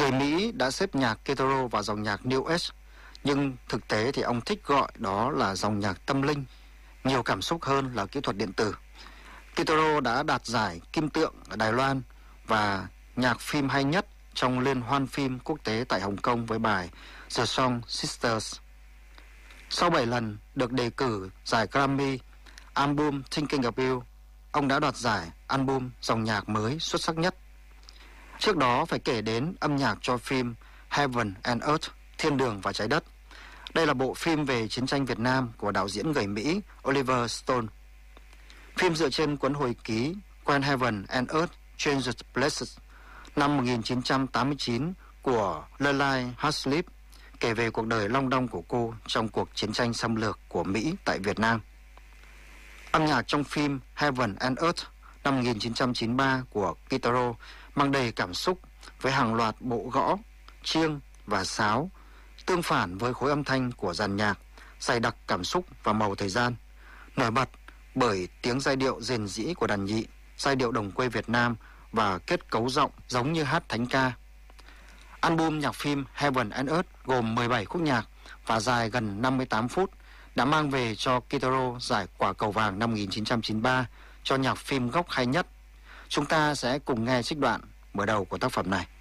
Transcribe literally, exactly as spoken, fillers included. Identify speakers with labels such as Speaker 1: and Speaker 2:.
Speaker 1: Người Mỹ đã xếp nhạc Kitaro vào dòng nhạc New Age, nhưng thực tế thì ông thích gọi đó là dòng nhạc tâm linh, nhiều cảm xúc hơn là kỹ thuật điện tử. Kitaro đã đạt giải Kim Tượng ở Đài Loan và nhạc phim hay nhất trong liên hoan phim quốc tế tại Hồng Kông với bài The Song Sisters. Sau bảy lần được đề cử giải Grammy album Thinking of You, ông đã đoạt giải album dòng nhạc mới xuất sắc nhất. Trước đó phải kể đến âm nhạc cho phim Heaven and Earth, Thiên đường và trái đất. Đây là bộ phim về chiến tranh Việt Nam của đạo diễn người Mỹ Oliver Stone. Phim dựa trên cuốn hồi ký When Heaven and Earth Changed Places năm một nghìn chín trăm tám mươi chín của Lely Haslip, kể về cuộc đời long đong của cô trong cuộc chiến tranh xâm lược của Mỹ tại Việt Nam. Âm nhạc trong phim Heaven and Earth năm một nghìn chín trăm chín mươi ba của Kitaro mang đầy cảm xúc với hàng loạt bộ gõ, chiêng và sáo, tương phản với khối âm thanh của dàn nhạc, dày đặc cảm xúc và màu thời gian, nổi bật bởi tiếng giai điệu rền rĩ của đàn nhị, giai điệu đồng quê Việt Nam và kết cấu giọng giống như hát thánh ca. Album nhạc phim Heaven and Earth gồm mười bảy khúc nhạc và dài gần năm mươi tám phút, đã mang về cho Kitaro giải Quả Cầu Vàng năm một nghìn chín trăm chín mươi ba cho nhạc phim gốc hay nhất. Chúng ta sẽ cùng nghe trích đoạn mở đầu của tác phẩm này.